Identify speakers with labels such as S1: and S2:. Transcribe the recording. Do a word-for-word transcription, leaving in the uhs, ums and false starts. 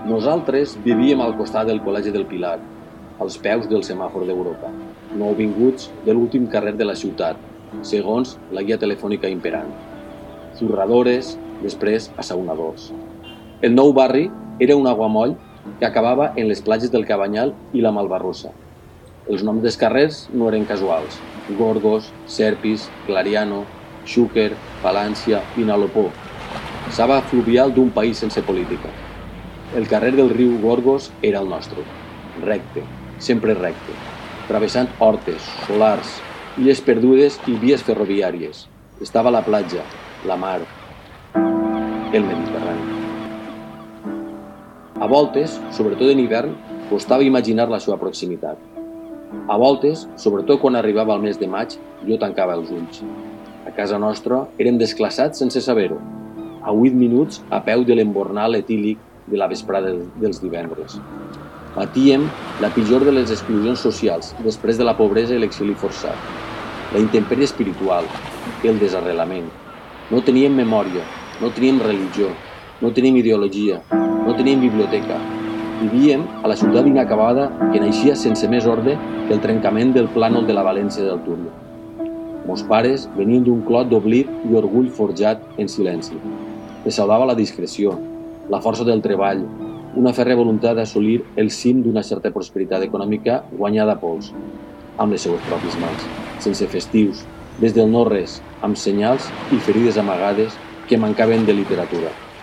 S1: Nosaltres vivíem al costat del Col·legi del Pilar, als peus del semàfor d'Europa, nouvinguts de l'últim carrer de la ciutat, segons la guia telefònica imperant. Zurradores, després assaonadors. El nou barri era un aiguamoll que acabava en les platges del Cabanyal i la Malvarrosa. Els noms dels carrers no eren casuals. Gorgos, Serpis, Clariano, Xúquer, Palància, Vinalopó. Saba fluvial d'un país sense política. El carrer del riu Gorgos era el nostre. Recte, sempre recte. Travessant hortes, solars, illes perdudes i vies ferroviàries. Estava la platja, la mar, el Mediterrani. A voltes, sobretot en hivern, costava imaginar la seva proximitat. A voltes, sobretot quan arribava el mes de maig, jo tancava els ulls. A casa nostra érem desclassats sense saber-ho, a huit minuts a peu de l'embornal etílic de la vesprada dels divendres. Patíem la pitjor de les exclusions socials després de la pobresa i l'exili forçat, la intempèrie espiritual, el desarrelament. No teníem memòria, no teníem religió, no teníem ideologia, no teníem biblioteca. Vivíem a la ciutat inacabada que naixia sense més ordre que el trencament del plànol de la València del Túria. Mos pares venien d'un clot d'oblit i orgull forjat en silenci. Les salvava la discreció, la força del treball, una fèrrea voluntat d'assolir el cim d'una certa prosperitat econòmica guanyada a pols, amb les seues pròpies mans, sense festius, des del no-res, amb senyals i ferides amagades que mancaven de literatura.